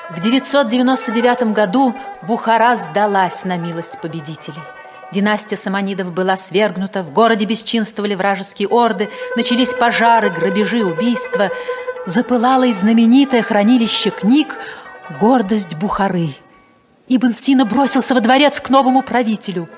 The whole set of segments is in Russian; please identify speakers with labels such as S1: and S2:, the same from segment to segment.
S1: В 999 году Бухара сдалась на милость победителей. Династия Саманидов была свергнута, в городе бесчинствовали вражеские орды, начались пожары, грабежи, убийства. Запылало и знаменитое хранилище книг «Гордость Бухары». Ибн Сина бросился во дворец к новому правителю.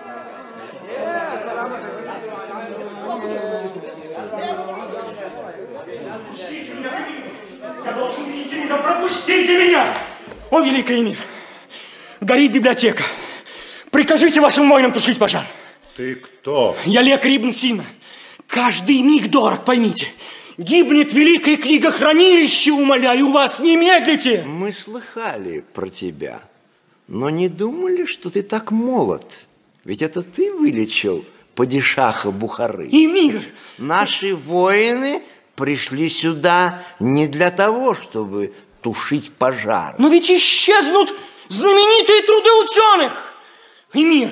S2: Я должен видеть меня, пропустите меня! О, великий эмир, горит библиотека. Прикажите вашим воинам тушить пожар.
S3: Ты кто?
S2: Я лекарь Ибн Сина. Каждый миг дорог, поймите. Гибнет великое книгохранилище, умоляю вас, не медлите.
S4: Мы слыхали про тебя, но не думали, что ты так молод. Ведь это ты вылечил падишаха Бухары.
S2: Эмир!
S4: Наши воины пришли сюда не для того, чтобы тушить пожар.
S2: Но ведь исчезнут знаменитые труды ученых. Эмир,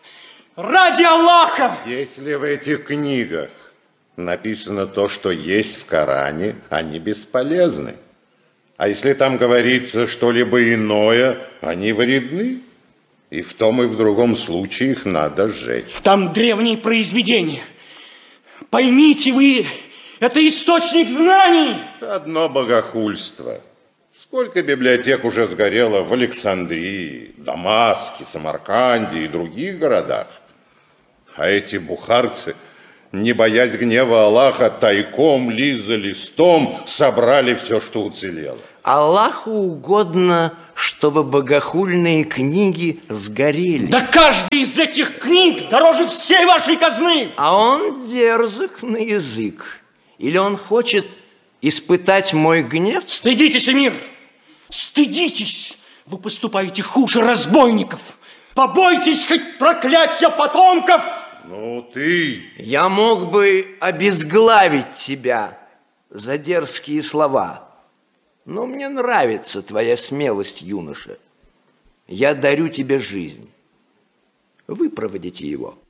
S2: ради Аллаха!
S3: Если в этих книгах написано то, что есть в Коране, они бесполезны. А если там говорится что-либо иное, они вредны. И в том и в другом случае их надо сжечь.
S2: Там древние произведения. Поймите вы, это источник знаний.
S3: Одно богохульство. Сколько библиотек уже сгорело в Александрии, Дамаске, Самарканде и других городах. А эти бухарцы, не боясь гнева Аллаха, тайком, за листом собрали все, что уцелело.
S4: Аллаху угодно, чтобы богохульные книги сгорели.
S2: Да каждый из этих книг дороже всей вашей казны.
S4: А он дерзок на язык. Или он хочет испытать мой гнев?
S2: Стыдитесь, эмир! Стыдитесь! Вы поступаете хуже разбойников. Побойтесь хоть проклятья потомков!
S3: Ну ты...
S4: Я мог бы обезглавить тебя за дерзкие слова, но мне нравится твоя смелость, юноша. Я дарю тебе жизнь. Выпроводите его.